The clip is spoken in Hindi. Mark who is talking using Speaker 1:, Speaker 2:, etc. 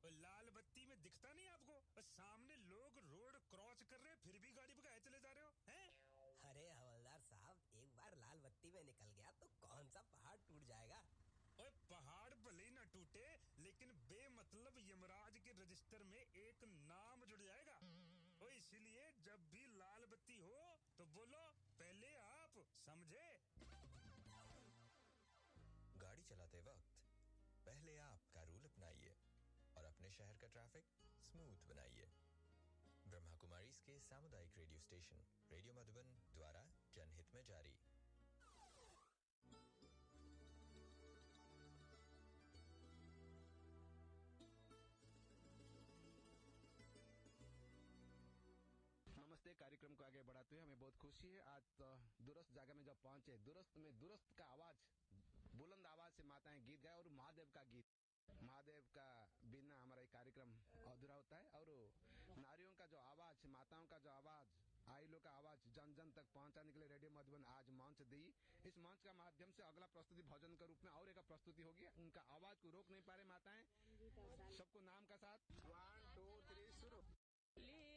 Speaker 1: और लाल बत्ती में दिखता नहीं आपको? और सामने लोग रोड क्रॉस कर रहे हैं फिर भी गाड़ी भगाए चले जा रहे हो हैं?
Speaker 2: अरे हवलदार साहब, एक बार लाल बत्ती में निकल गया तो कौन सा पहाड़ टूट जाएगा।
Speaker 1: ओए पहाड़ भले ही न टूटे, लेकिन बेमतलब यमराज के रजिस्टर में एक नाम जुड़ जाएगा। ओ इसीलिए जब भी लाल बत्ती हो तो बोलो पहले आप, समझे?
Speaker 3: गाड़ी चलाते वक्त पहले आप का रूल अपनाइए और अपने शहर का ट्रैफिक स्मूथ बनाइए। ब्रह्मा कुमारी के सामुदायिक रेडियो स्टेशन रेडियो मधुबन द्वारा जनहित में जारी।
Speaker 4: नमस्ते। कार्यक्रम को आगे बढ़ाते हुए हमें बहुत खुशी है। आज दुरुस्त जगह में जब पहुंचे, दुरुस्त का आवाज, बुलंद आवाज से माताएं गीत गाए और महादेव का गीत। महादेव का बिना हमारा ये कार्यक्रम अधूरा होता है। और नारियों का जो आवाज, माताओं का जो आवाज, आइलों का आवाज जन जन तक पहुंचाने के लिए रेडियो मधुबन आज मंच दी। इस मंच का माध्यम से अगला प्रस्तुति भोजन के रूप में और एक प्रस्तुति होगी। उनका आवाज को रोक नहीं पा रहे माताएं। सबको नाम का साथ 1 2 3 शुरू।